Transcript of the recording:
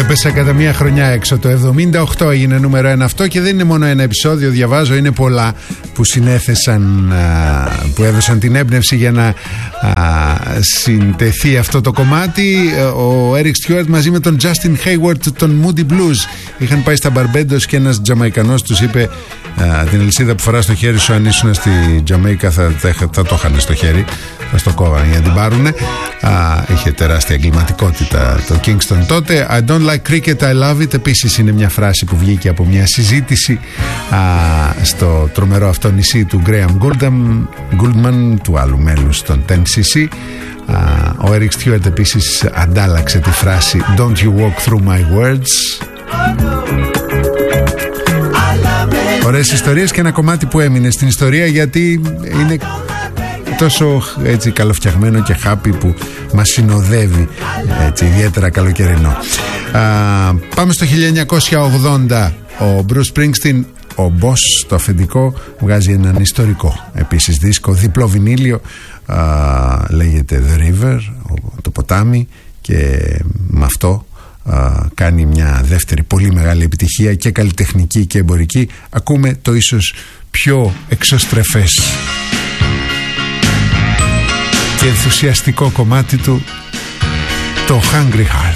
Έπεσα κατά μία χρονιά έξω. Το 78 έγινε νούμερο 1 αυτό, και δεν είναι μόνο ένα επεισόδιο, διαβάζω, είναι πολλά που συνέθεσαν, που έδωσαν την έμπνευση για να συντεθεί αυτό το κομμάτι. Ο Eric Stewart μαζί με τον Justin Hayward, τον Moody Blues, είχαν πάει στα Μπαρμπέντος και ένας Τζαμαϊκανός τους είπε την αλυσίδα που φορά στο χέρι σου, αν ήσουν στη Τζαμαϊκά θα το είχαν στο χέρι, θα στο κόβανε για να την πάρουνε. Είχε τεράστια εγκληματικότητα το Kingston τότε. I don't like cricket, I love it. Επίσης είναι μια φράση που βγήκε από μια συζήτηση στο τρομερό αυτό νησί του Graham Gouldman, του άλλου μέλους των 10cc. Ο Eric Stewart επίσης αντάλλαξε τη φράση Don't you walk through my words. Ωραίες ιστορίες, και ένα κομμάτι που έμεινε στην ιστορία γιατί είναι τόσο έτσι καλοφτιαγμένο και happy που μας συνοδεύει έτσι ιδιαίτερα καλοκαιρινό. Πάμε στο 1980. Ο Bruce Springsteen, ο Boss, το αφεντικό, βγάζει έναν ιστορικό επίσης δίσκο, διπλό βινίλιο, λέγεται The River, το ποτάμι, και με αυτό κάνει μια δεύτερη πολύ μεγάλη επιτυχία και καλλιτεχνική και εμπορική. Ακούμε το ίσως πιο εξωστρεφές και ενθουσιαστικό κομμάτι του, το Hungry Heart.